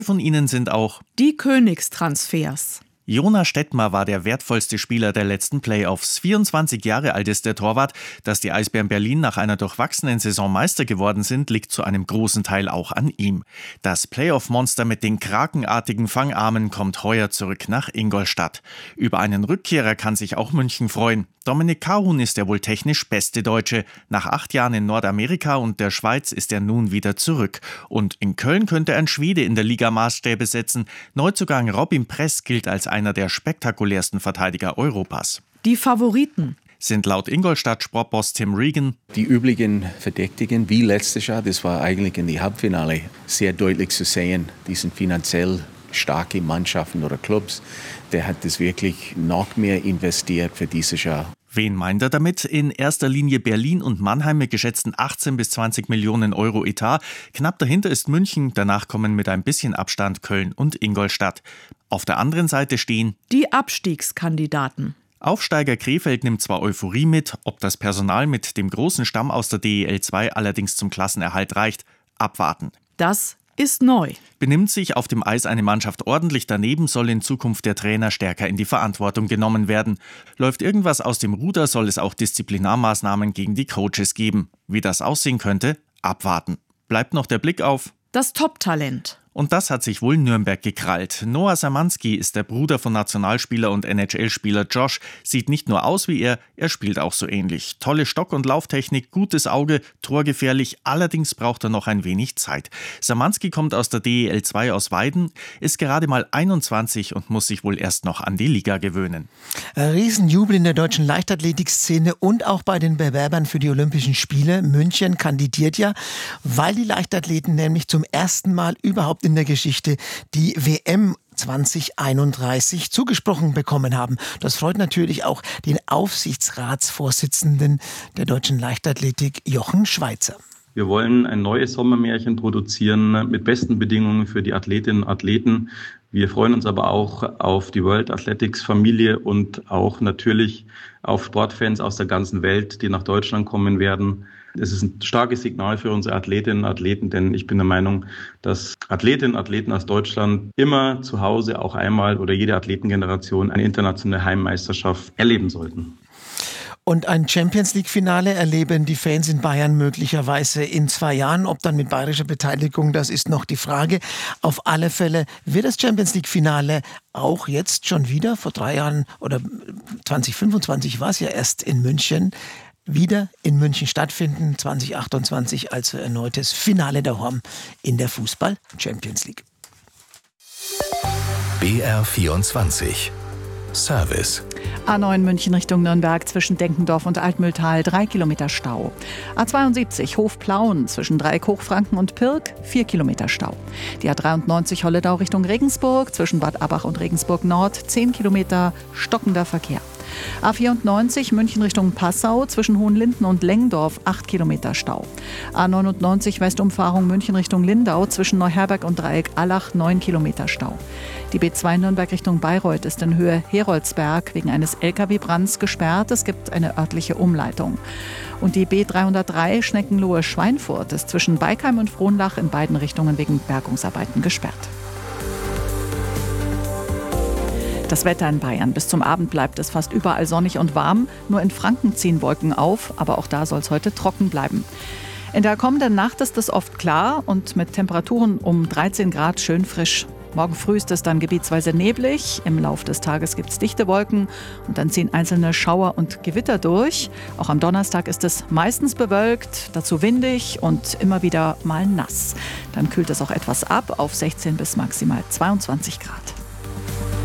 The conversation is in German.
Von ihnen sind auch die Königstransfers. Jonas Stettmar war der wertvollste Spieler der letzten Playoffs. 24 Jahre alt ist der Torwart. Dass die Eisbären Berlin nach einer durchwachsenen Saison Meister geworden sind, liegt zu einem großen Teil auch an ihm. Das Playoff-Monster mit den krakenartigen Fangarmen kommt heuer zurück nach Ingolstadt. Über einen Rückkehrer kann sich auch München freuen. Dominik Kahun ist der wohl technisch beste Deutsche. Nach 8 Jahren in Nordamerika und der Schweiz ist er nun wieder zurück. Und in Köln könnte ein Schwede in der Liga Maßstäbe setzen. Neuzugang Robin Press gilt als einer der spektakulärsten Verteidiger Europas. Die Favoriten sind laut Ingolstadt-Sportboss Tim Regan die üblichen Verdächtigen wie letztes Jahr. Das war eigentlich in die Halbfinale sehr deutlich zu sehen. Die sind finanziell starke Mannschaften oder Clubs. Der hat das wirklich noch mehr investiert für dieses Jahr. Wen meint er damit? In erster Linie Berlin und Mannheim mit geschätzten 18 bis 20 Millionen Euro Etat. Knapp dahinter ist München, danach kommen mit ein bisschen Abstand Köln und Ingolstadt. Auf der anderen Seite stehen die Abstiegskandidaten. Aufsteiger Krefeld nimmt zwar Euphorie mit, ob das Personal mit dem großen Stamm aus der DEL 2 allerdings zum Klassenerhalt reicht, abwarten. Das ist neu. Benimmt sich auf dem Eis eine Mannschaft ordentlich daneben, soll in Zukunft der Trainer stärker in die Verantwortung genommen werden. Läuft irgendwas aus dem Ruder, soll es auch Disziplinarmaßnahmen gegen die Coaches geben. Wie das aussehen könnte, abwarten. Bleibt noch der Blick auf das Top-Talent. Und das hat sich wohl Nürnberg gekrallt. Noah Szymanski ist der Bruder von Nationalspieler und NHL-Spieler Josh. Sieht nicht nur aus wie er spielt auch so ähnlich. Tolle Stock- und Lauftechnik, gutes Auge, torgefährlich, allerdings braucht er noch ein wenig Zeit. Szymanski kommt aus der DEL 2 aus Weiden, ist gerade mal 21 und muss sich wohl erst noch an die Liga gewöhnen. Riesenjubel in der deutschen Leichtathletikszene und auch bei den Bewerbern für die Olympischen Spiele. München kandidiert ja, weil die Leichtathleten nämlich zum ersten Mal überhaupt in der Geschichte die WM 2031 zugesprochen bekommen haben. Das freut natürlich auch den Aufsichtsratsvorsitzenden der deutschen Leichtathletik, Jochen Schweizer. Wir wollen ein neues Sommermärchen produzieren mit besten Bedingungen für die Athletinnen und Athleten. Wir freuen uns aber auch auf die World Athletics Familie und auch natürlich auf Sportfans aus der ganzen Welt, die nach Deutschland kommen werden. Es ist ein starkes Signal für unsere Athletinnen und Athleten, denn ich bin der Meinung, dass Athletinnen und Athleten aus Deutschland immer zu Hause auch einmal oder jede Athletengeneration eine internationale Heimmeisterschaft erleben sollten. Und ein Champions-League-Finale erleben die Fans in Bayern möglicherweise in 2 Jahren. Ob dann mit bayerischer Beteiligung, das ist noch die Frage. Auf alle Fälle wird das Champions-League-Finale auch jetzt schon wieder, vor 3 Jahren oder 2025 war es ja erst in München, wieder in München stattfinden, 2028 als erneutes Finale der Horm in der Fußball-Champions League. BR24 Service. A9 München Richtung Nürnberg zwischen Denkendorf und Altmühltal 3 Kilometer Stau. A72 Hofplauen zwischen Dreieck-Hochfranken und Pirk 4 Kilometer Stau. Die A93 Holledau Richtung Regensburg zwischen Bad Abach und Regensburg Nord 10 Kilometer stockender Verkehr. A94 München Richtung Passau zwischen Hohenlinden und Lengdorf 8 Kilometer Stau. A99 Westumfahrung München Richtung Lindau zwischen Neuherberg und Dreieck Allach 9 Kilometer Stau. Die B2 Nürnberg Richtung Bayreuth ist in Höhe Heroldsberg wegen eines Lkw-Brands gesperrt. Es gibt eine örtliche Umleitung. Und die B303 Schneckenlohe-Schweinfurt ist zwischen Beikheim und Frohnlach in beiden Richtungen wegen Bergungsarbeiten gesperrt. Das Wetter in Bayern. Bis zum Abend bleibt es fast überall sonnig und warm. Nur in Franken ziehen Wolken auf, aber auch da soll es heute trocken bleiben. In der kommenden Nacht ist es oft klar und mit Temperaturen um 13 Grad schön frisch. Morgen früh ist es dann gebietsweise neblig. Im Laufe des Tages gibt es dichte Wolken und dann ziehen einzelne Schauer und Gewitter durch. Auch am Donnerstag ist es meistens bewölkt, dazu windig und immer wieder mal nass. Dann kühlt es auch etwas ab auf 16 bis maximal 22 Grad.